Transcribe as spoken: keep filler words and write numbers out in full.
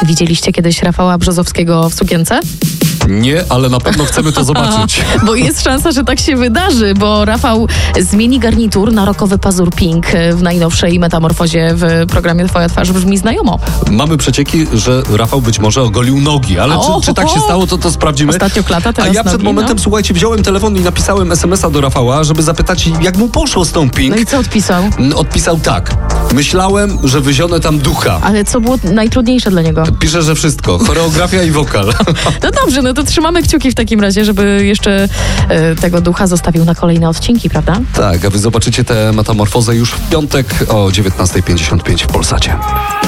Widzieliście kiedyś Rafała Brzozowskiego w sukience? Nie, ale na pewno chcemy to zobaczyć. Bo jest szansa, że tak się wydarzy, bo Rafał zmieni garnitur na rockowy pazur pink w najnowszej metamorfozie w programie Twoja twarz brzmi znajomo. Mamy przecieki, że Rafał być może ogolił nogi, ale O, czy, czy tak się stało, to to sprawdzimy. Ostatnio klata, teraz A ja przed nogi, momentem, no. słuchajcie, wziąłem telefon i napisałem es em es a do Rafała, żeby zapytać, jak mu poszło z tą pink. No i co odpisał? Odpisał tak. Myślałem, że wyzionę tam ducha. Ale co było najtrudniejsze dla niego? Pisze, że wszystko. Choreografia i wokal. No dobrze, no to trzymamy kciuki w takim razie, żeby jeszcze e, tego ducha zostawił na kolejne odcinki, prawda? Tak, a wy zobaczycie tę metamorfozę już w piątek o dziewiętnasta pięćdziesiąt pięć w Polsacie.